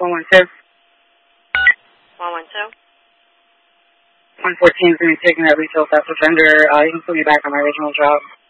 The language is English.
112. 112. 114 is going to be taking that retail theft offender. You can put me back on my original job.